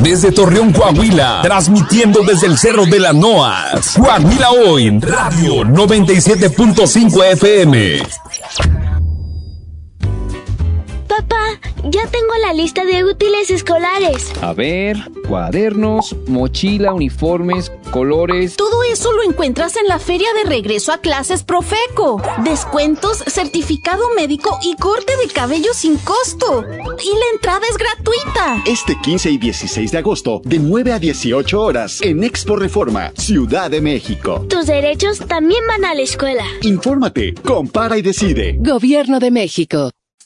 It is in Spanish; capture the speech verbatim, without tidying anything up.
desde Torreón, Coahuila, transmitiendo desde el Cerro de la Noas. Coahuila Hoy, Radio noventa y siete punto cinco F M. Papá, ya tengo la lista de útiles escolares. A ver, cuadernos, mochila, uniformes, colores. Todo eso lo encuentras en la feria de regreso a clases Profeco. Descuentos, certificado médico y corte de cabello sin costo. Y la entrada es gratuita. Este quince y dieciséis de agosto, de nueve a dieciocho horas, en Expo Reforma, Ciudad de México. Tus derechos también van a la escuela. Infórmate, compara y decide. Gobierno de México.